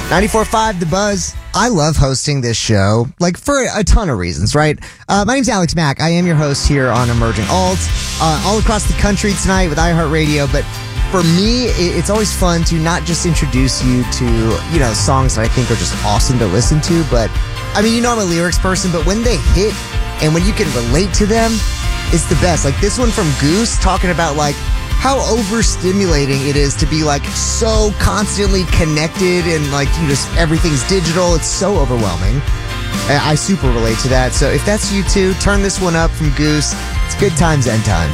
94.5 The Buzz. I love hosting this show, like, for a ton of reasons, right? My name's Alex Mack. I am your host here on Emerging Alt, all across the country tonight with iHeartRadio. But for me, it's always fun to not just introduce you to, songs that I think are just awesome to listen to. But, I mean, I'm a lyrics person, but when they hit and when you can relate to them, it's the best. Like this one from Goose talking about, like, how overstimulating it is to be, like, so constantly connected and, like, just everything's digital. It's so overwhelming. I super relate to that. So if that's you too, turn this one up from Goose. It's good times, end times.